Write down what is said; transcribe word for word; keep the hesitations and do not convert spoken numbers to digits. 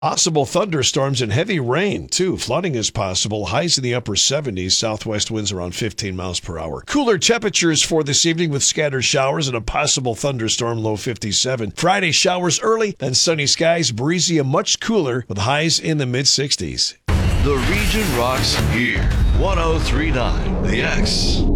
Possible thunderstorms and heavy rain, too. Flooding is possible. Highs in the upper seventies. Southwest winds around fifteen miles per hour. Cooler temperatures for this evening with scattered showers and a possible thunderstorm, low fifty-seven. Friday, showers early, then sunny skies, breezy and much cooler with highs in the mid-sixties. The region rocks here. one oh three point nine The X.